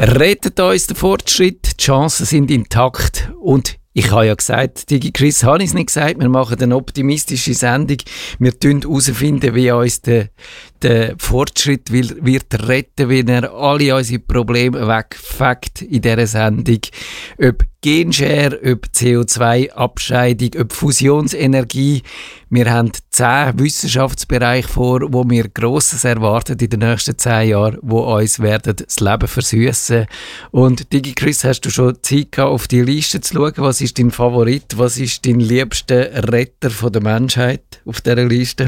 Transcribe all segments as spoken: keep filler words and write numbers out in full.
Rettet uns der Fortschritt, die Chancen sind intakt und ich habe ja gesagt, DigiChris, habe ich es nicht gesagt, wir machen eine optimistische Sendung. Wir finden herausfinden, wie uns der, der Fortschritt will, wird retten, wie er alle unsere Probleme wegfegt in dieser Sendung. Ob Genshare, ob C O zwei Abscheidung, ob Fusionsenergie. Wir haben zehn Wissenschaftsbereiche vor, wo wir Grosses erwarten in den nächsten zehn Jahren, wo uns werden das Leben versüssen. Und DigiChris, hast du schon Zeit gehabt, auf die Liste zu schauen? Was ist dein Favorit? Was ist dein liebster Retter von der Menschheit auf dieser Liste?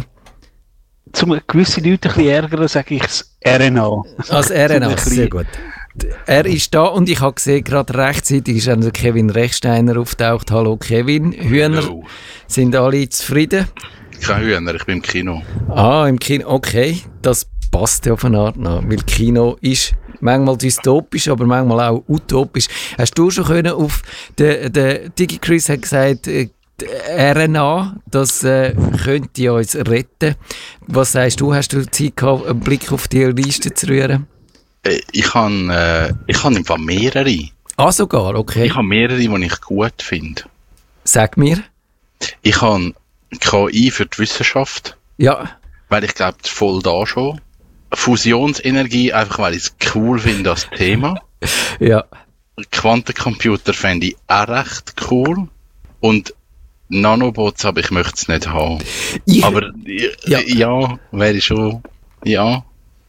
Zum gewisse Leute ein bisschen ärgern, sage ich das R N A. Als R N A, sehr gut. Er ist da und ich habe gesehen, gerade rechtzeitig ist dann Kevin Rechsteiner auftaucht. Hallo Kevin. Hühner, Hello. Sind alle zufrieden? Kein Hühner, ich bin im Kino. Ah, im Kino, okay. Das passt ja auf eine Art nach, weil Kino ist manchmal dystopisch, aber manchmal auch utopisch. Hast du schon können auf, der, der DigiChris hat gesagt, die R N A, das äh, könnte uns retten. Was sagst du, hast du Zeit gehabt, einen Blick auf die Liste zu rühren? Ich habe äh, ich hab im Fall mehrere. Ah, sogar, okay. Ich habe mehrere, die ich gut finde. Sag mir. Ich habe K I für die Wissenschaft. Ja. Weil ich glaube, das ist voll da schon. Fusionsenergie, einfach weil ich es cool finde, das Thema. Ja. Quantencomputer fände ich auch recht cool. Und Nanobots, aber ich möchte es nicht haben. Ich, aber ja, ja wäre schon, ja.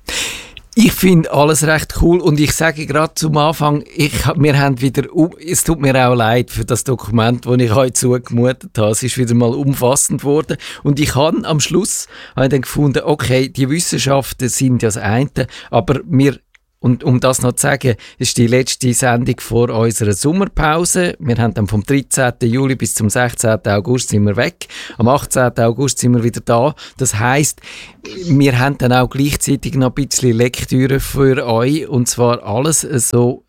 Ich finde alles recht cool und ich sage gerade zum Anfang, ich, wir haben wieder, es tut mir auch leid für das Dokument, das ich heute zugemutet habe. Es ist wieder mal umfassend worden und ich habe am Schluss habe ich dann gefunden, okay, die Wissenschaften sind ja das eine, aber wir Und um das noch zu sagen, das ist die letzte Sendung vor unserer Sommerpause. Wir haben dann vom dreizehnten Juli bis zum sechzehnten August sind wir weg. Am achtzehnten August sind wir wieder da. Das heisst, wir haben dann auch gleichzeitig noch ein bisschen Lektüre für euch. Und zwar alles so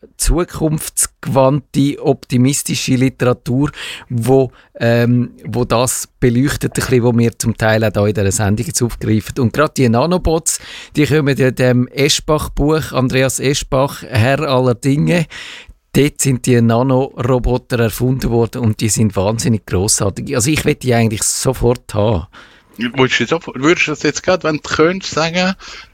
zukunftsgewandte, optimistische Literatur, wo, ähm, wo das beleuchtet, ein bisschen, wo wir zum Teil auch hier in dieser Sendung jetzt aufgreifen. Und gerade die Nanobots, die kommen in dem Eschbach-Buch, Andreas Eschbach, Herr aller Dinge. Dort sind die Nanoroboter erfunden worden und die sind wahnsinnig grossartig. Also ich möchte die eigentlich sofort haben. Würdest du, sofort, würdest du das jetzt gerade, wenn du könntest, sagen,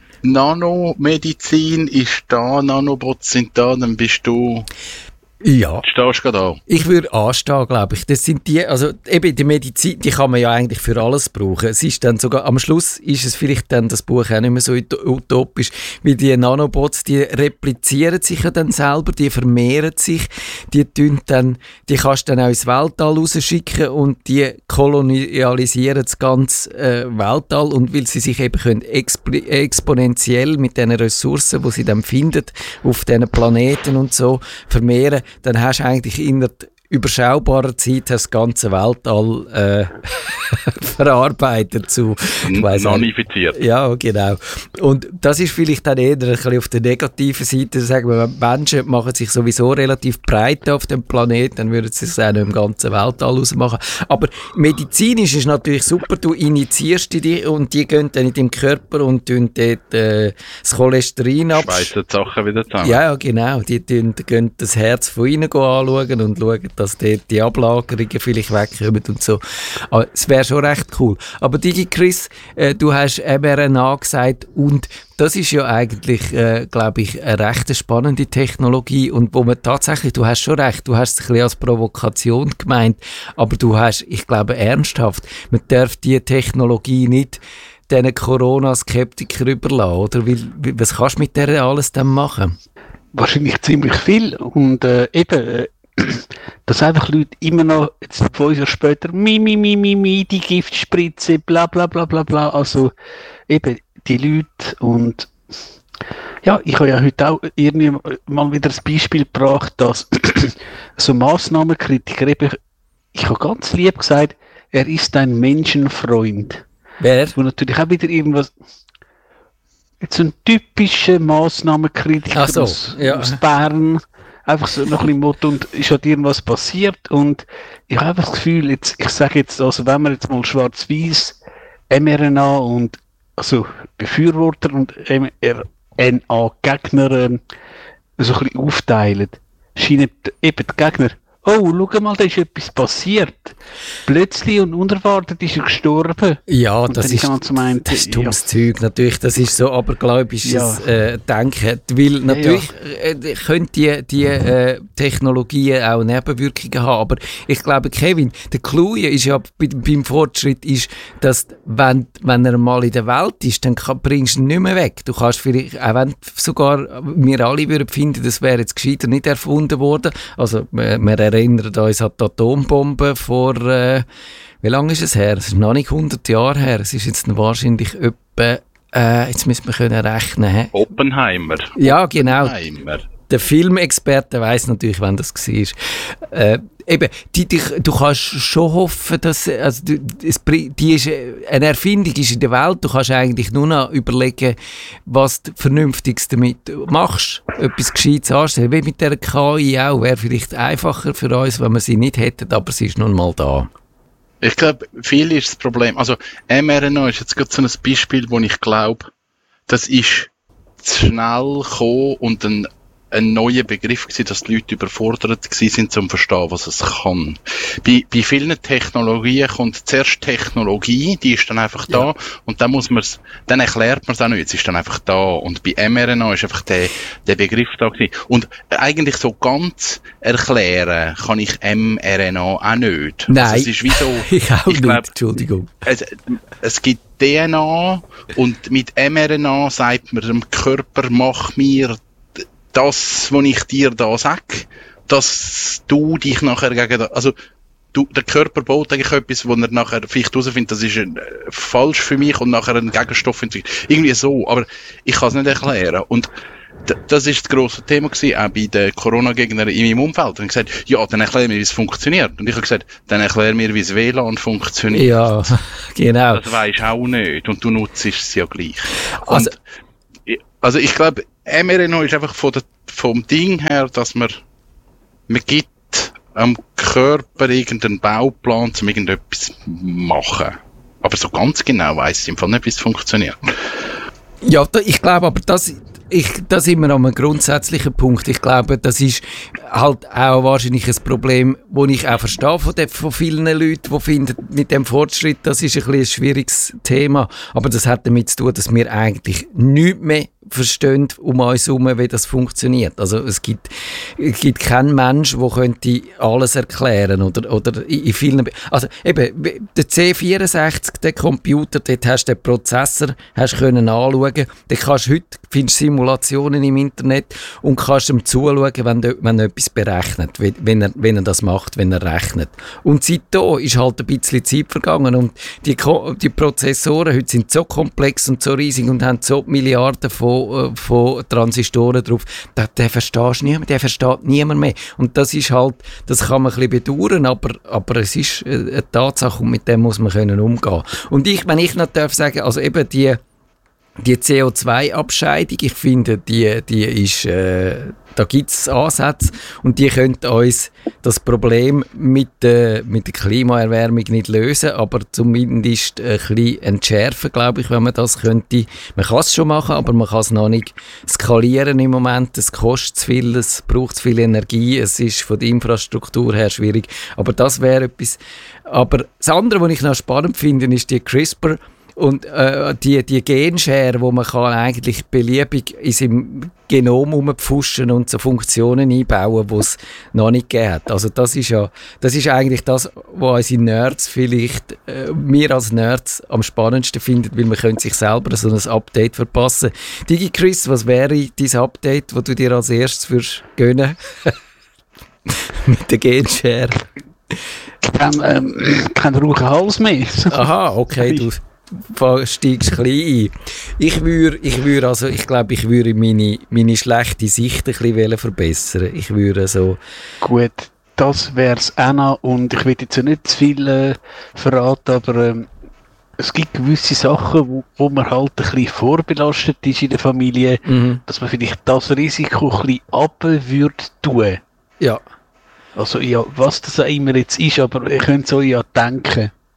Nanomedizin ist da, Nanobots sind da, dann bist du... Ja. Stehst du da? Ich würde anstehen, glaube ich. Das sind die, also eben die Medizin, die kann man ja eigentlich für alles brauchen. Es ist dann sogar, am Schluss ist es vielleicht dann das Buch auch nicht mehr so utopisch, weil die Nanobots, die replizieren sich ja dann selber, die vermehren sich, die tun dann, die kannst du dann auch ins Weltall rausschicken und die kolonialisieren das ganze äh, Weltall und weil sie sich eben können exp- exponentiell mit den Ressourcen, die sie dann finden, auf diesen Planeten und so, vermehren, dann hast du eigentlich in der überschaubarer Zeit das ganze Weltall äh, verarbeitet zu... Nanifiziert. Ja, genau. Und das ist vielleicht dann eher ein bisschen auf der negativen Seite. Sagen wir, Menschen machen sich sowieso relativ breit auf dem Planeten, dann würden sie es auch noch im ganzen Weltall ausmachen. Aber medizinisch ist natürlich super, du injizierst die und die gehen dann in deinem Körper und tun dort äh, das Cholesterin ab. Schweissen die Sachen wieder zusammen. Ja, genau. Die tun, gehen das Herz von innen anschauen und schauen, dass dort die Ablagerungen vielleicht wegkommen und so. Aber es wäre schon recht cool. Aber DigiChris, äh, du hast M R N A gesagt und das ist ja eigentlich, äh, glaube ich, eine recht spannende Technologie und wo man tatsächlich, du hast schon recht, du hast es ein bisschen als Provokation gemeint, aber du hast, ich glaube, ernsthaft, man darf diese Technologie nicht diesen Corona-Skeptikern überlassen, oder? Weil, was kannst du mit der alles dann machen? Wahrscheinlich ziemlich viel und äh, eben... Äh dass einfach Leute immer noch, jetzt fünf Jahre später, mi, mi, mi, mi, mi, die Giftspritze, bla, bla, bla, bla, bla, also eben die Leute und ja, ich habe ja heute auch irgendwie mal wieder das Beispiel gebracht, dass so Massnahmenkritiker eben, ich habe ganz lieb gesagt, er ist ein Menschenfreund. Wer? Wo natürlich auch wieder irgendwas, jetzt so ein typischer Massnahmenkritiker so, aus, ja. aus Bern, einfach so noch ein bisschen Motto, und ist halt irgendwas passiert und ich habe einfach das Gefühl, jetzt, ich sage jetzt, also wenn wir jetzt mal schwarz-weiß M R N A und also Befürworter und M R N A-Gegner ähm, so ein bisschen aufteilen, scheinen eben die Gegner, oh, schau mal, da ist etwas passiert. Plötzlich und unerwartet ist er gestorben. Ja, das ist, meinen, das ist dummes ja. Zeug. Natürlich, das ist so abergläubisches ja. äh, Denken. Weil natürlich ja, ja. Äh, können die, die äh, Technologien auch Nebenwirkungen haben. Aber ich glaube, Kevin, der Clou ist ja bei, beim Fortschritt, ist, dass wenn, wenn er mal in der Welt ist, dann kann, bringst du ihn nicht mehr weg. Du kannst vielleicht, auch wenn sogar wir alle würden finden, das wäre jetzt gescheiter nicht erfunden worden. Also, wir, wir erinnern uns an die Atombombe vor, äh, wie lange ist es her? Es ist noch nicht hundert Jahre her. Es ist jetzt wahrscheinlich etwa, äh, jetzt müssen wir können rechnen. He? Oppenheimer. Ja, genau. Oppenheimer. Der Filmexperte weiss natürlich, wann das war. Äh, eben, die, die, du kannst schon hoffen, dass also, es, die ist, eine Erfindung ist in der Welt. Du kannst eigentlich nur noch überlegen, was du Vernünftiges damit machst. Etwas Gescheites anstellen. Wie mit der K I auch. Wäre vielleicht einfacher für uns, wenn wir sie nicht hätten, aber sie ist nun mal da. Ich glaube, viel ist das Problem. Also mRNA ist jetzt gerade so ein Beispiel, wo ich glaube, das ist zu schnell gekommen und ein ein neuer Begriff gewesen, dass die Leute überfordert gewesen sind, zum verstehen, was es kann. Bei, bei vielen Technologien kommt zuerst Technologie, die ist dann einfach da, ja. Und dann muss man's, dann erklärt man es auch nicht, es ist dann einfach da. Und bei mRNA ist einfach der, der Begriff da gewesen. Und eigentlich so ganz erklären kann ich mRNA auch nicht. Nein. Also es ist wie so, ich auch ich nicht, glaub, Entschuldigung. Es, es gibt D N A und mit mRNA sagt man dem Körper, mach mir das, was ich dir da sage, dass du dich nachher gegen, also du, der Körper baut eigentlich etwas, wo er nachher vielleicht herausfindet, das ist äh, falsch für mich und nachher einen Gegenstoff entwickelt. Irgendwie so, aber ich kann es nicht erklären. Und d- das ist das grosse Thema gewesen, auch bei den Corona-Gegnern in meinem Umfeld. Und ich habe gesagt, ja, dann erklär mir, wie es funktioniert. Und ich habe gesagt, dann erklär mir, wie das W L A N funktioniert. Ja, genau. Das weisst du auch nicht und du nutzt es ja gleich. Also, und, also ich glaube, mRNA ist einfach von der, vom Ding her, dass man, man gibt am Körper irgendeinen Bauplan, um irgendetwas zu machen. Aber so ganz genau weiss ich im Fall nicht, wie es funktioniert. Ja, da, ich glaube aber, das, ich, da sind wir an einem grundsätzlichen Punkt. Ich glaube, das ist halt auch wahrscheinlich ein Problem, das ich auch verstehe von, de, von vielen Leuten, die finden, mit dem Fortschritt, das ist ein, bisschen ein schwieriges Thema. Aber das hat damit zu tun, dass wir eigentlich nichts mehr verstehen um uns herum, wie das funktioniert. Also es gibt, es gibt keinen Mensch, der könnte alles erklären oder, oder in vielen... Also eben, der C vierundsechzig, der Computer, dort hast du den Prozessor, hast können anschauen, dort kannst du heute, findest Simulationen im Internet und kannst ihm zuschauen, wenn, wenn er etwas berechnet, wenn er, wenn er das macht, wenn er rechnet. Und seitdem ist halt ein bisschen Zeit vergangen und die, die Prozessoren heute sind so komplex und so riesig und haben so Milliarden von von Transistoren drauf, den, den verstehst du niemand, den versteht niemand mehr. Und das ist halt, das kann man ein bisschen bedauern, aber, aber es ist eine Tatsache und mit dem muss man können umgehen. Und ich, wenn ich noch darf sagen, also eben die, die C O zwei Abscheidung, ich finde, die, die ist, äh, da gibt es Ansätze und die können uns das Problem mit, äh, mit der Klimaerwärmung nicht lösen, aber zumindest ein bisschen entschärfen, glaube ich, wenn man das könnte. Man kann es schon machen, aber man kann es noch nicht skalieren im Moment. Es kostet zu viel, es braucht zu viel Energie, es ist von der Infrastruktur her schwierig. Aber das wäre etwas. Aber das andere, was ich noch spannend finde, ist die CRISPR- Und äh, die, die Genschere, wo man kann eigentlich beliebig in seinem Genom rumpfuschen und so Funktionen einbauen, die es noch nicht gegeben hat. Also das ist ja, das ist eigentlich das, was unsere Nerds vielleicht, äh, wir als Nerds am spannendsten finden, weil man könnte sich selber so ein Update verpassen. DigiChris, was wäre dein Update, das du dir als erstes würdest gönnen? Mit der Genschere. Kein, ähm, kein rauchen Hals mehr. Aha, okay, du steigst klein ein. Ich würde, ich würde also, ich glaube, ich würde meine, meine schlechte Sicht ein bisschen verbessern. Ich würde so... Gut, das wäre es auch noch und ich will jetzt nicht zu viel äh, verraten, aber ähm, es gibt gewisse Sachen, wo, wo man halt ein bisschen vorbelastet ist in der Familie, mhm. dass man vielleicht das Risiko ein bisschen runter würde tun. Ja. Also ja, was das auch immer jetzt ist, aber ihr könnt so ja denken.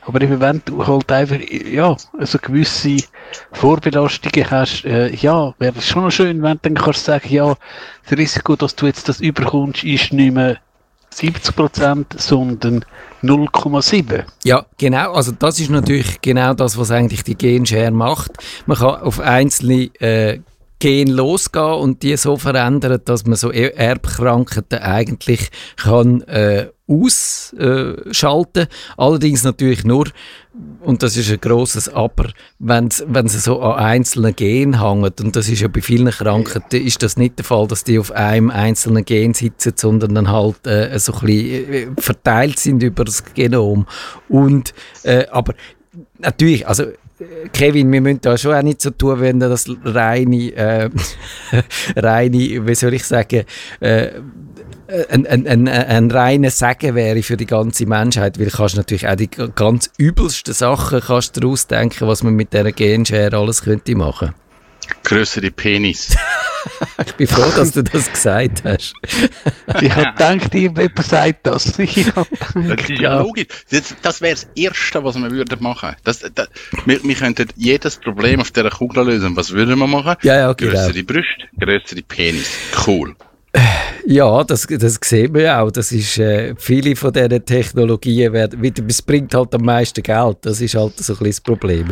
Aber eben, wenn du halt einfach, ja, so gewisse Vorbelastungen hast, äh, ja, wäre es schon noch schön, wenn du dann kannst sagen, ja, das Risiko, dass du jetzt das überkommst, ist nicht mehr siebzig Prozent, sondern null Komma sieben. Ja, genau. Also das ist natürlich genau das, was eigentlich die Genshare macht. Man kann auf einzelne äh, Gen losgehen und die so verändern, dass man so Erbkrankheiten eigentlich kann äh, ausschalten. Allerdings natürlich nur, und das ist ein grosses Aber, wenn es so an einzelnen Genen hängt, und das ist ja bei vielen Krankheiten, ist das nicht der Fall, dass die auf einem einzelnen Gen sitzen, sondern dann halt äh, so ein bisschen verteilt sind über das Genom. Und, äh, aber natürlich, also Kevin, wir müssen da schon auch nicht so tun, wenn das reine, äh, reine, wie soll ich sagen, äh, ein, ein, ein, ein reiner Segen wäre für die ganze Menschheit, weil du kannst natürlich auch die ganz übelsten Sachen kannst du ausdenken, was man mit dieser Genshare alles könnte machen. Grössere Penis. Ich bin froh, dass du das gesagt hast. Ich habe gedacht, jemand sagt das. Ich hab gedacht, das ist ja logisch. Das, das wäre das Erste, was wir würden machen. Das, das, wir, wir könnten jedes Problem auf dieser Kugel lösen. Was würden wir machen? Ja, ja, genau. Grössere Brüste, grössere Penis. Cool. Ja, das, das sehen wir ja auch. Das ist, äh, viele von diesen Technologien werden, es bringt halt am meisten Geld. Das ist halt so ein bisschen das Problem.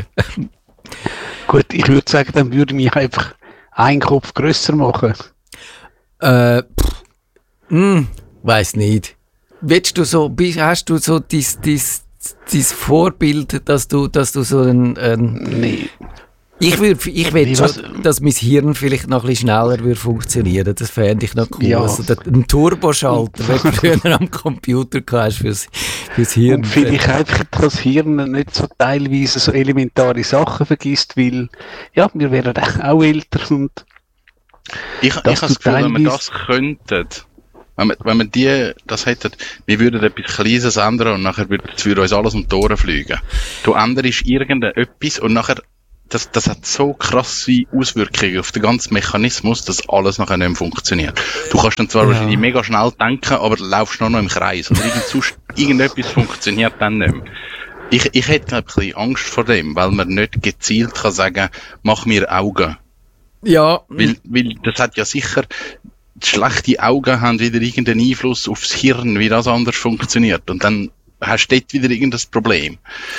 Gut, ich würde sagen, dann würde ich einfach einen Kopf grösser machen. Äh, pff, mh, weiss nicht. Willst du so, bist, hast du so dein, dein, dein Vorbild, dass du, dass du so ein, ein nee. Ich würde, ich will nee, schon, was? dass mein Hirn vielleicht noch ein bisschen schneller würde funktionieren. Das fände ich noch cool. Ja. Also der, ein Turboschalter, wenn du früher am Computer hast fürs, fürs Hirn. Und vielleicht einfach, dass das Hirn nicht so teilweise so elementare Sachen vergisst, weil, ja, wir wären auch älter und Ich, ich habe das Gefühl, wenn wir das könnten, wenn wir, wenn wir die, das hätten, wir würden etwas Kleines ändern und nachher würde es für uns alles um die Ohren fliegen. Du änderst irgendetwas und nachher, das, das hat so krasse Auswirkungen auf den ganzen Mechanismus, dass alles nachher nicht mehr funktioniert. Du kannst dann zwar ja. wahrscheinlich mega schnell denken, aber laufst nur noch im Kreis. Oder irgend, sonst, irgendetwas funktioniert dann nicht mehr. Ich, ich hätte, glaube ich, ein bisschen Angst vor dem, weil man nicht gezielt kann sagen, mach mir Augen. Ja. Weil, weil das hat ja sicher, schlechte Augen haben wieder irgendeinen Einfluss aufs Hirn, wie das anders funktioniert. Und dann hast du dort wieder irgendein Problem.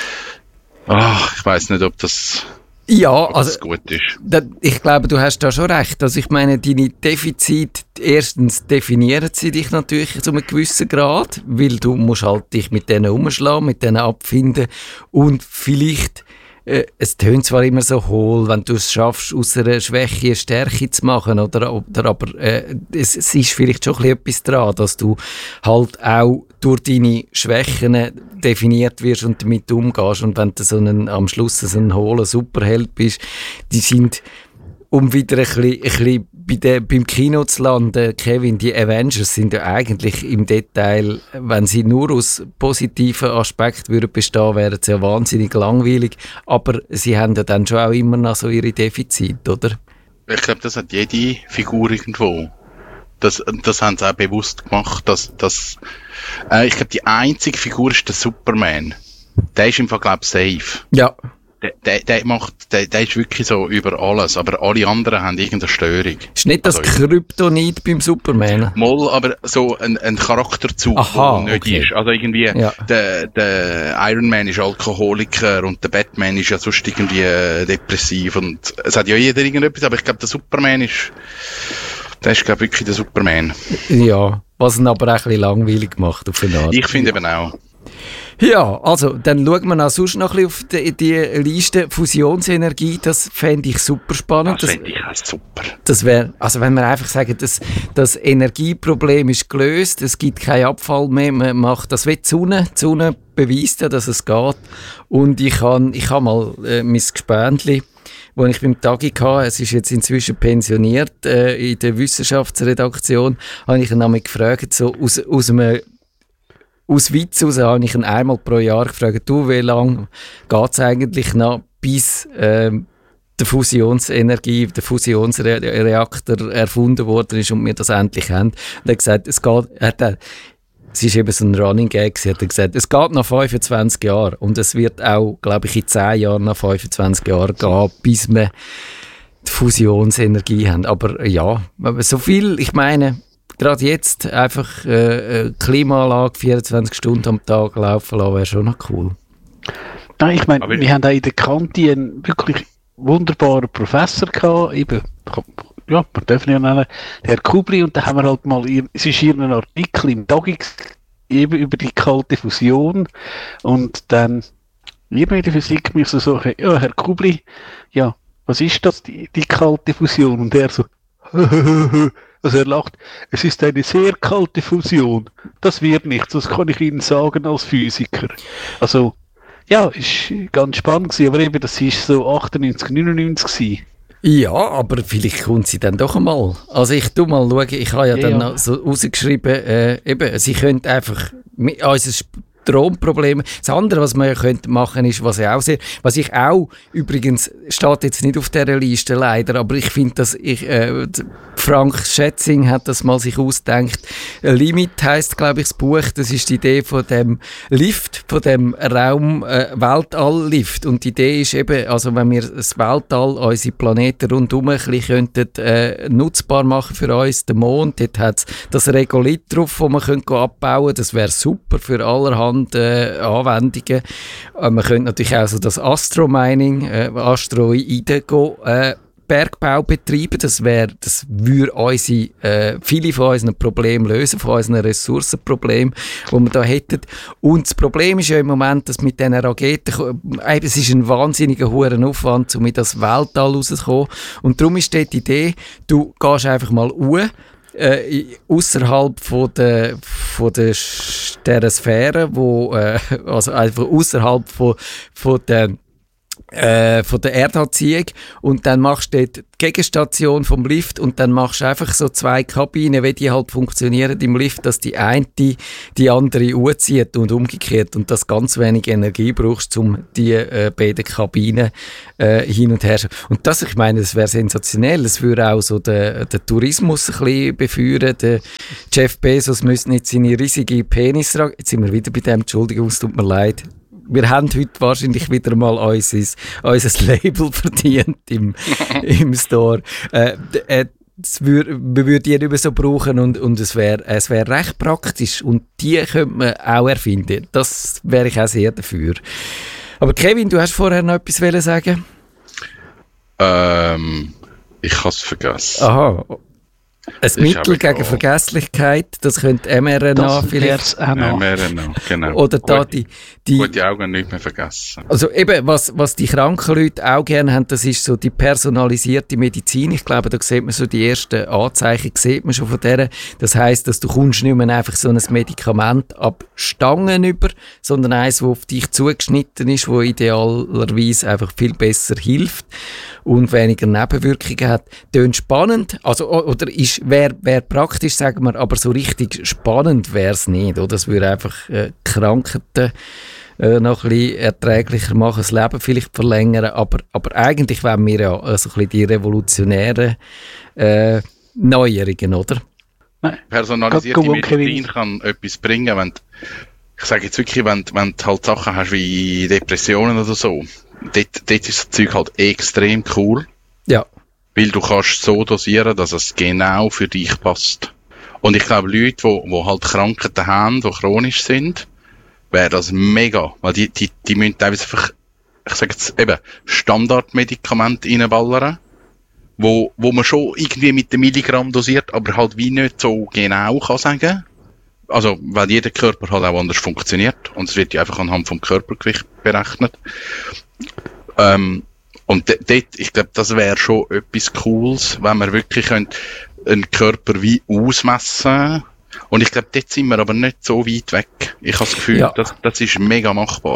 Ach, ich weiss nicht, ob das... Ja, also gut ist. Da, ich glaube, du hast da schon recht. Also ich meine, deine Defizite, erstens definieren sie dich natürlich zu einem gewissen Grad, weil du musst halt dich mit denen umschlagen, mit denen abfinden und vielleicht, äh, es tönt zwar immer so hohl, wenn du es schaffst, aus einer Schwäche eine Stärke zu machen, oder, oder aber äh, es, es ist vielleicht schon ein bisschen etwas dran, dass du halt auch durch deine Schwächen definiert wirst und damit umgehst. Und wenn du so einen, am Schluss so ein hohler Superheld bist, die sind, um wieder ein bisschen, ein bisschen bei der, beim Kino zu landen, Kevin, die Avengers sind ja eigentlich im Detail, wenn sie nur aus positiven Aspekten würden bestehen, wären sie ja wahnsinnig langweilig. Aber sie haben ja dann schon auch immer noch so ihre Defizite, oder? Ich glaube, das hat jede Figur irgendwo. Das, das haben sie auch bewusst gemacht, dass, dass äh, ich glaube, die einzige Figur ist der Superman. Der ist im Fall, glaube ich, safe. Ja. Der, der, der macht, der, der ist wirklich so über alles, aber alle anderen haben irgendeine Störung. Ist nicht das also, Kryptonit beim Superman? Mal, aber so ein, ein Charakterzug, Aha, der nicht okay. ist. Also irgendwie, ja. der, der Iron Man ist Alkoholiker und der Batman ist ja sonst irgendwie äh, depressiv und es hat ja jeder irgendetwas, aber ich glaube, der Superman ist, der ist, glaube ich, wirklich der Superman. Ja, was ihn aber auch ein bisschen langweilig macht auf eine Art. Ich finde eben auch. Ja, also, dann schauen wir noch sonst noch ein bisschen auf die, die Liste Fusionsenergie. Das fände ich super spannend. Das fände ich auch super. Das wäre, also wenn wir einfach sagen, das, das Energieproblem ist gelöst, es gibt keinen Abfall mehr, man macht das wie die Sonne. Die Sonne beweist ja, dass es geht. Und ich habe ich hab mal äh, mein Gespendli, wo ich beim Tagi hatte, es ist jetzt inzwischen pensioniert, äh, in der Wissenschaftsredaktion, habe ich ihn einmal gefragt, so aus, aus einem Aus Witz heraus habe ich ihn einmal pro Jahr gefragt, du, wie lange geht es eigentlich noch, bis ähm, die Fusionsenergie, der Fusionsreaktor erfunden worden ist und wir das endlich haben. Und er hat gesagt, es geht, er hat, es ist eben so ein Running Gag, sie hat gesagt, es geht nach fünfundzwanzig Jahren und es wird auch, glaube ich, in zehn Jahren nach fünfundzwanzig Jahren gehen, bis wir die Fusionsenergie haben. Aber ja, so viel, ich meine, gerade jetzt einfach äh, Klimaanlage vierundzwanzig Stunden am Tag laufen lassen, wäre schon noch cool. Nein, ich meine, wir haben auch in der Kante einen wirklich wunderbaren Professor gehabt, eben, ja, man darf ihn ja nennen, Herr Kubli, und da haben wir halt mal, es ist hier ein Artikel im Dagix eben über die kalte Fusion, und dann irgendwie in der Physik mich so sagen, ja, Herr Kubli, ja, was ist das, die, die kalte Fusion? Und er so, also er lacht, es ist eine sehr kalte Fusion, das wird nichts, das kann ich Ihnen sagen als Physiker. Also, ja, ist ganz spannend gewesen, aber eben, das war so achtundneunzig, neunundneunzig gewesen. Ja, aber vielleicht kommt sie dann doch einmal. Also ich tu mal schauen, ich habe ja, ja dann ja. so rausgeschrieben, äh, eben, sie könnte einfach mit unser Stromproblem. Das andere, was man ja könnte machen, ist, was ich auch sehe, was ich auch, übrigens, steht jetzt nicht auf dieser Liste leider, aber ich finde, dass ich, äh, Frank Schätzing hat das mal sich ausgedacht. Limit heisst, glaube ich, das Buch, das ist die Idee von dem Lift, von dem Raum, äh, Weltall-Lift. Und die Idee ist eben, also wenn wir das Weltall, unsere Planeten rundherum ein bisschen könnten, äh, nutzbar machen für uns, den Mond, dort hat es das Regolith drauf, das man könnte abbauen könnte, das wäre super für allerhand Äh, Anwendungen. Äh, man könnte natürlich auch so das Astromining, äh, Asteroiden go, äh, Bergbau betreiben. Das wäre, das würde unsere, äh, viele von unseren Problemen lösen, von unseren Ressourcenproblemen, die wir da hätten. Und das Problem ist ja im Moment, dass mit diesen Raketen, äh, es ist ein wahnsinniger hoher Aufwand, um in das Weltall rauszukommen. Und darum ist dort die Idee, du gehst einfach mal hoch, Äh, außerhalb von der von der, der Sphäre, wo äh, also einfach außerhalb von von der äh, von der Erdanziehung, und dann machst du dort die Gegenstation vom Lift und dann machst du einfach so zwei Kabinen, wie die halt funktionieren im Lift, dass die eine die andere anzieht und umgekehrt, und das ganz wenig Energie brauchst, um die äh, beiden Kabinen äh, hin und her. Und das, ich meine, das wäre sensationell. Es würde auch so den, den Tourismus ein bisschen befeuern. Der Jeff Bezos müsste nicht seine riesige Penis, jetzt sind wir wieder bei dem, Entschuldigung, es tut mir leid. Wir haben heute wahrscheinlich wieder mal unser, unser Label verdient im, im Store. Äh, äh, wür, wir würden die nicht mehr so brauchen, und, und es wäre es wär recht praktisch. Und die könnte man auch erfinden. Das wäre ich auch sehr dafür. Aber Kevin, du hast vorher noch etwas sagen? Ähm, ich habe es vergessen. Aha. Ein Das Mittel ist gegen aber Vergesslichkeit, das könnte M R N A Das vielleicht. wär's auch noch. mRNA, genau. Oder da die, die Gute Augen nicht mehr vergessen. Also eben, was, was die kranken Leute auch gerne haben, das ist so die personalisierte Medizin. Ich glaube, da sieht man so die ersten Anzeichen, sieht man schon von der. Das heisst, dass du kommst nicht mehr einfach so ein Medikament ab Stangen über, sondern eins, das auf dich zugeschnitten ist, wo idealerweise einfach viel besser hilft und weniger Nebenwirkungen hat. Tönt spannend, also, oder ist, wäre wär praktisch, sagen wir, aber so richtig spannend wäre es nicht, oder? Das würde einfach äh, Krankheiten äh, noch ein bisschen erträglicher machen, das Leben vielleicht verlängern, aber, aber eigentlich wollen wir ja äh, so ein bisschen die revolutionären äh, Neuerungen, oder? Nein. Personalisierte Go, go, Medizin kann etwas bringen, wenn, ich sage jetzt wirklich, wenn, wenn du halt Sachen hast wie Depressionen oder so, dort, dort ist das Zeug halt extrem cool. Ja. Weil du kannst so dosieren, dass es genau für dich passt. Und ich glaube, Leute, die, die halt Krankheiten haben, die chronisch sind, wäre das mega. Weil die, die, die müssen teilweise einfach, ich sage jetzt eben, Standardmedikamente reinballern, wo, wo man schon irgendwie mit dem Milligramm dosiert, aber halt wie nicht so genau kann sagen. Also, weil jeder Körper halt auch anders funktioniert. Und es wird ja einfach anhand vom Körpergewicht berechnet. Ähm, Und dort, ich glaube, das wäre schon etwas Cooles, wenn wir wirklich einen Körper wie ausmessen. Und ich glaube, dort sind wir aber nicht so weit weg. Ich habe das Gefühl, ja. das, das ist mega machbar.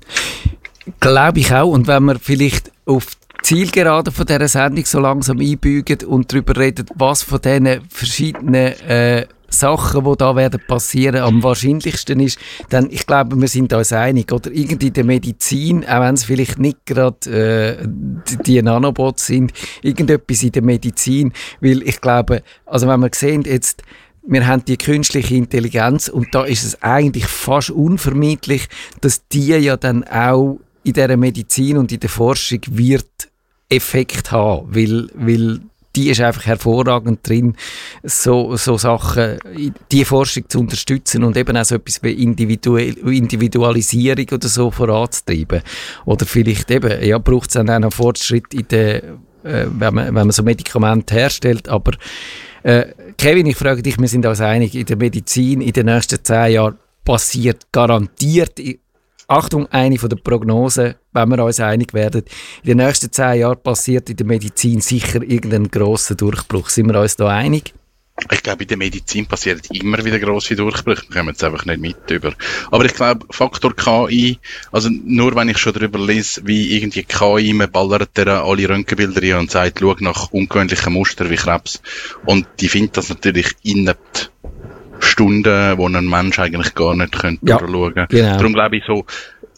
Glaube ich auch. Und wenn wir vielleicht auf die Zielgerade von dieser Sendung so langsam einbügen und darüber reden, was von diesen verschiedenen äh, Sachen, die da werden passieren, am wahrscheinlichsten ist, dann, ich glaube, wir sind uns einig, oder irgendwie in der Medizin, auch wenn es vielleicht nicht gerade äh, die, die Nanobots sind, irgendetwas in der Medizin, weil ich glaube, also wenn wir sehen, jetzt wir haben die künstliche Intelligenz und da ist es eigentlich fast unvermeidlich, dass die ja dann auch in dieser Medizin und in der Forschung wird Effekt haben, weil, weil die ist einfach hervorragend drin, so, so Sachen, die Forschung zu unterstützen und eben auch so etwas wie Individu- Individualisierung oder so voranzutreiben. Oder vielleicht eben, ja, braucht es dann auch noch Fortschritt in der, äh, wenn man, wenn man so Medikamente herstellt, aber äh, Kevin, ich frage dich, wir sind uns einig, in der Medizin in den nächsten zehn Jahren passiert garantiert, Achtung, eine von den Prognosen, wenn wir uns einig werden, in den nächsten zehn Jahren passiert in der Medizin sicher irgendein grosser Durchbruch. Sind wir uns da einig? Ich glaube, in der Medizin passieren immer wieder grosse Durchbrüche. Wir kommen jetzt einfach nicht mit über. Aber ich glaube, Faktor K I, also nur wenn ich schon darüber lese, wie irgendwie K I, man ballert der alle Röntgenbilder rein und sagt, schau nach ungewöhnlichen Mustern wie Krebs. Und die findet das natürlich innerhalb Stunden, wo ein Mensch eigentlich gar nicht könnte ja, durchschauen. Genau. Darum glaube ich so,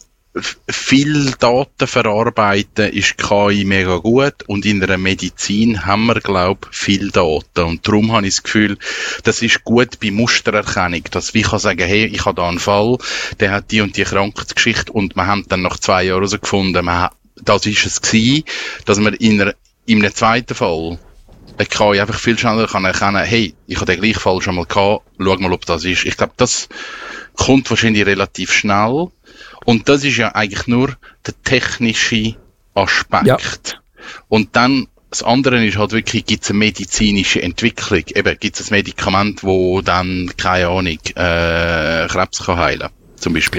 viel Daten verarbeiten ist K I mega gut und in der Medizin haben wir, glaube ich, viel Daten und darum habe ich das Gefühl, das ist gut bei Mustererkennung, dass ich kann sagen, hey, ich habe da einen Fall, der hat die und die Krankheitsgeschichte und wir haben dann nach zwei Jahren herausgefunden, man, das ist es gewesen, dass man in, einer, in einem zweiten Fall eine K I einfach viel schneller kann erkennen, hey, ich habe den gleichen Fall schon mal gehabt, schau mal, ob das ist. Ich glaube, das kommt wahrscheinlich relativ schnell. Und das ist ja eigentlich nur der technische Aspekt. Ja. Und dann, das andere ist halt wirklich, gibt es eine medizinische Entwicklung? Eben, gibt es ein Medikament, wo dann, keine Ahnung, äh, Krebs kann heilen, zum Beispiel.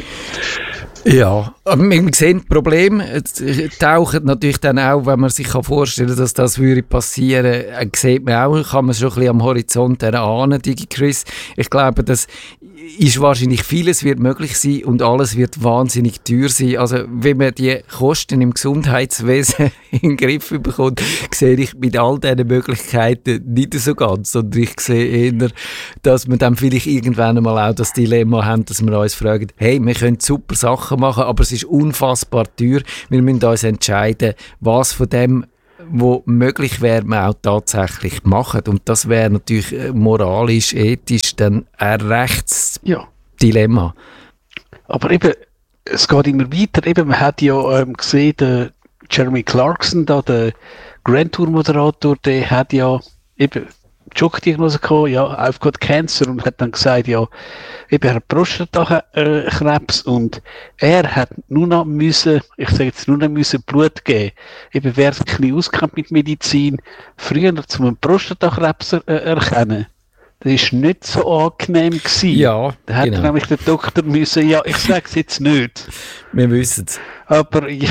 Ja, aber wir sehen, Probleme tauchen natürlich dann auch, wenn man sich vorstellen kann, dass das würde passieren, sieht man auch, kann man schon ein bisschen am Horizont erahnen, DigiChris. Ich glaube, das ist wahrscheinlich vieles wird möglich sein und alles wird wahnsinnig teuer sein. Also wenn man die Kosten im Gesundheitswesen in den Griff bekommt, sehe ich mit all diesen Möglichkeiten nicht so ganz. Und ich sehe eher, dass wir dann vielleicht irgendwann einmal auch das Dilemma haben, dass wir uns fragen, hey, wir können super Sachen machen, aber es ist unfassbar teuer. Wir müssen uns entscheiden, was von dem, wo möglich wäre, man auch tatsächlich machen. Und das wäre natürlich moralisch, ethisch dann ein Rechtsdilemma. Ja. Aber eben, es geht immer weiter. Eben, man hat ja ähm, gesehen, der Jeremy Clarkson, da, der Grand Tour Moderator, der hat ja eben die Schockdiagnose gehabt, ja, I've got cancer, und hat dann gesagt, ja, eben, er hat Prostatakrebs und er hat nur noch müssen, ich sage jetzt nur noch müssen Blut geben. Eben, wer sich ein bisschen auskennt mit Medizin, früher zum einen Prostatakrebs äh, erkennen, das ist nicht so angenehm gewesen. Ja, da hat genau. nämlich der Doktor müssen, ja, ich sage es jetzt nicht. Wir wissen es. Aber, ja,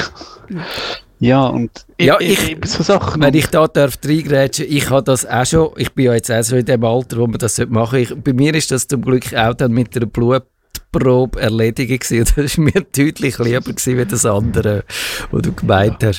ja, und ja, ich, ich, ich, so Sachen. Wenn ich da darf reingrätschen, ich habe das auch schon, ich bin ja jetzt auch so in dem Alter, wo man das machen sollte. Ich, bei mir ist das zum Glück auch dann mit einer Blutprobe erledigt gewesen. Das war mir deutlich lieber gewesen, wie das andere, was du gemeint ja. hast.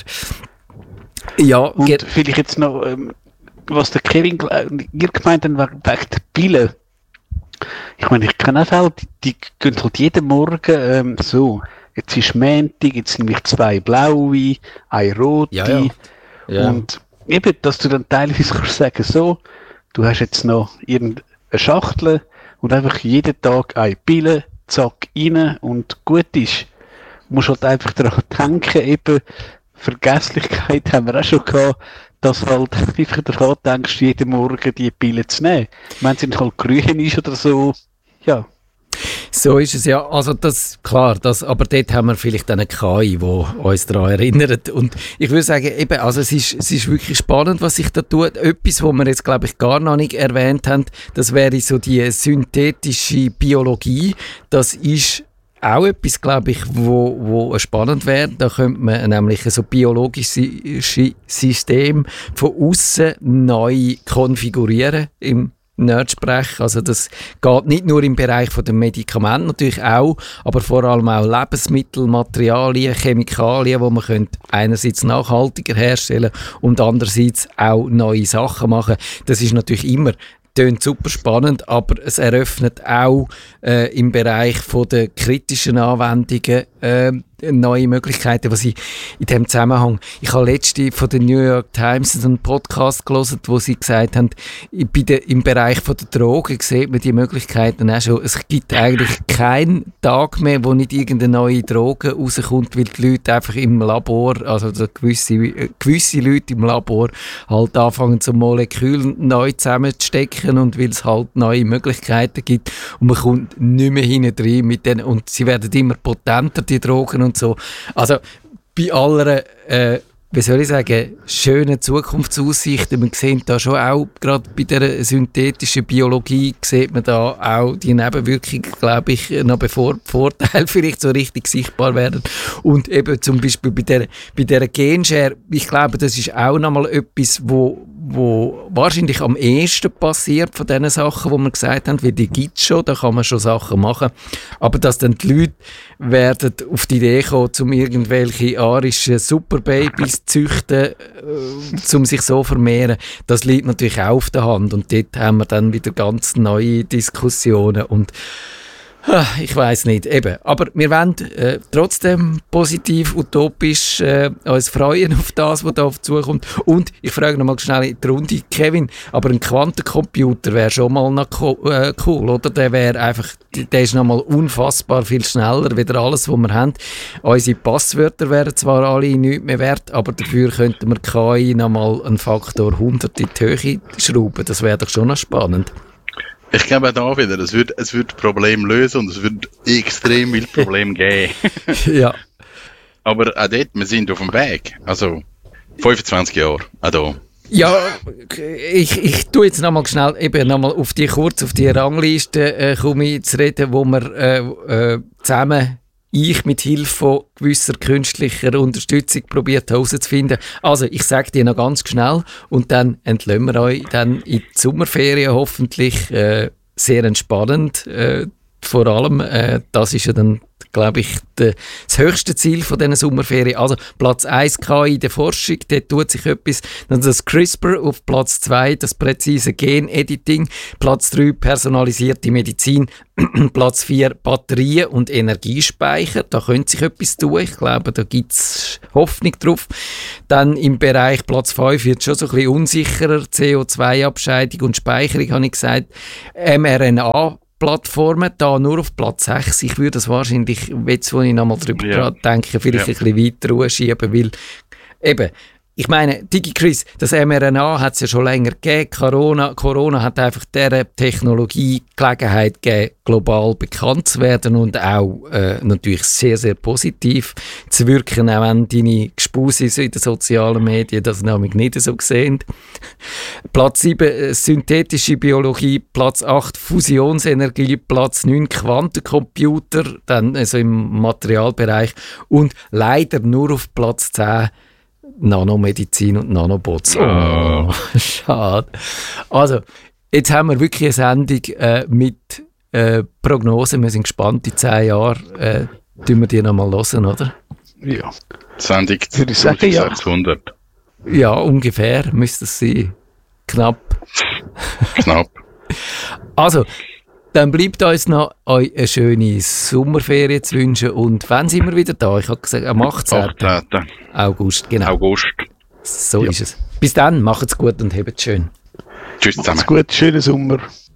Ja, und ge- vielleicht jetzt noch, ähm, was der Kevin, ihr gemeint habt, wegen der Pille. Ich meine, ich kenne auch Fälle, die, die gehen halt jeden Morgen ähm, so. Jetzt ist Montag, jetzt nehme ich zwei blaue, eine rote. Ja, ja. Ja. Und eben, dass du dann teilweise kannst sagen, so, du hast jetzt noch irgendeine Schachtel und einfach jeden Tag eine Pille, zack, rein und gut ist. Du musst halt einfach daran denken, eben, Vergesslichkeit haben wir auch schon gehabt, dass halt einfach daran denkst, jeden Morgen die Pille zu nehmen. Wenn sie halt grün ist oder so, ja. So ist es ja, also das, klar, das, aber dort haben wir vielleicht eine K I, die uns daran erinnert. Und ich würde sagen, eben, also es ist, es ist wirklich spannend, was sich da tut. Etwas, was wir jetzt, glaube ich, gar noch nicht erwähnt haben, das wäre so die synthetische Biologie. Das ist auch etwas, glaube ich, wo, wo spannend wäre. Da könnte man nämlich so biologische Systeme von außen neu konfigurieren im Nerdsprech. Also das geht nicht nur im Bereich der Medikamente, natürlich auch, aber vor allem auch Lebensmittel, Materialien, Chemikalien, die man könnte einerseits nachhaltiger herstellen und andererseits auch neue Sachen machen. Das ist natürlich immer klingt super spannend, aber es eröffnet auch äh, im Bereich von der kritischen Anwendungen äh, neue Möglichkeiten, was ich in diesem Zusammenhang, ich habe letzte von der New York Times einen Podcast gelesen, wo sie gesagt haben, bei der, im Bereich von der Drogen sieht man die Möglichkeiten auch schon. Es gibt eigentlich keinen Tag mehr, wo nicht irgendeine neue Droge rauskommt, weil die Leute einfach im Labor, also gewisse, gewisse Leute im Labor halt anfangen, so Moleküle neu zusammenzustecken und weil es halt neue Möglichkeiten gibt und man kommt nicht mehr hinein mit denen und sie werden immer potenter, die Drogen und so. Also bei aller, äh, wie soll ich sagen, schönen Zukunftsaussichten, man sieht da schon auch, gerade bei der synthetischen Biologie, sieht man da auch die Nebenwirkungen, glaube ich, noch bevor die Vorteile vielleicht so richtig sichtbar werden. Und eben zum Beispiel bei der, bei der Genschere, ich glaube, das ist auch nochmal etwas, wo wo wahrscheinlich am ehesten passiert von diesen Sachen, die wir gesagt haben, weil die gibt es schon, da kann man schon Sachen machen, aber dass dann die Leute werden auf die Idee kommen, um irgendwelche arischen Superbabys zu züchten, äh, um sich so vermehren, das liegt natürlich auch auf der Hand und dort haben wir dann wieder ganz neue Diskussionen und ich weiss nicht, eben. Aber wir wollen äh, trotzdem positiv, utopisch äh, uns freuen auf das, was da auf zukommt. Und ich frage noch mal schnell in die Runde, Kevin, aber ein Quantencomputer wäre schon mal noch co- äh, cool, oder? Der wäre einfach, der ist noch mal unfassbar viel schneller, wieder alles, was wir haben. Unsere Passwörter wären zwar alle nichts mehr wert, aber dafür könnten wir K I noch mal einen Faktor hundert in die Höhe schrauben. Das wäre doch schon noch spannend. Ich glaube auch da wieder, es wird, es wird Probleme lösen und es wird extrem viele Probleme geben. Ja. Aber auch dort, wir sind auf dem Weg. Also, fünfundzwanzig Jahre, auch da. Ja, ich, ich tue jetzt nochmal schnell, eben nochmal auf die, kurz auf die Rangliste äh, komme ich zu reden, wo wir äh, äh, zusammen ich mit Hilfe von gewisser künstlicher Unterstützung probiert herauszufinden. Also, ich sage dir noch ganz schnell und dann entlösen wir euch dann in die Sommerferien hoffentlich äh, sehr entspannend. Äh, vor allem, äh, das ist ja dann, glaube ich, de, das höchste Ziel von diesen Sommerferien. Also Platz eins K I in der Forschung, dort tut sich etwas. Dann das CRISPR auf Platz zwei, das präzise Gen-Editing. Platz drei, personalisierte Medizin. Platz vier, Batterien und Energiespeicher. Da könnte sich etwas tun. Ich glaube, da gibt es Hoffnung drauf. Dann im Bereich Platz fünf wird es schon so ein bisschen unsicherer. C O zwei Abscheidung und Speicherung, habe ich gesagt. mRNA Plattformen, da nur auf Platz sechs. Ich würde das wahrscheinlich, jetzt wo ich nochmal drüber ja. denke, vielleicht ja. ein bisschen weiter schieben, weil eben, ich meine, DigiChris, das mRNA hat es ja schon länger gegeben. Corona, Corona hat einfach dieser Technologie Gelegenheit gegeben, global bekannt zu werden und auch äh, natürlich sehr, sehr positiv zu wirken, auch wenn deine Gespusis in den sozialen Medien das nämlich nicht so sehen. Platz sieben, synthetische Biologie, Platz acht, Fusionsenergie, Platz neun, Quantencomputer, dann also im Materialbereich und leider nur auf Platz zehn, Nanomedizin und Nanobots. Oh, schade. Also, jetzt haben wir wirklich eine Sendung äh, mit äh, Prognosen. Wir sind gespannt, in zehn Jahren äh, tun wir die nochmal hören, oder? Ja. Sendung würde ich sagen, ja. sechshundert. Ja, ungefähr müsste es sein. Knapp. Knapp. Also, dann bleibt uns noch euch eine schöne Sommerferien zu wünschen. Und wann sind wir wieder da? Ich habe gesagt, am achtzehnten August. Genau. August. So ja. ist es. Bis dann, macht's gut und habt's schön. Tschüss zusammen. Macht's gut, schönen Sommer.